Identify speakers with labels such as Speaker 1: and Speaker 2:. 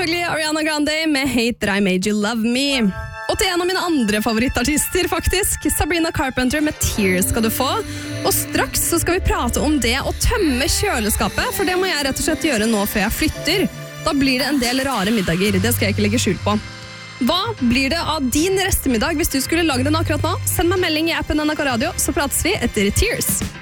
Speaker 1: selvfølgelig Ariana Grande med Hate That I Made You Love Me. Og til en av mine andre favorittartister, faktisk. Sabrina Carpenter med Tears skal du få. Og straks så skal vi prate om det å tømme kjøleskapet, for det må jeg rett og slett gjøre nå før jeg flytter. Da blir det en del rare middager, det skal jeg ikke legge skjul på. Hva blir det av din restemiddag hvis du skulle lage den akkurat nå? Send meg melding i appen NRK Radio, så prates vi etter Tears.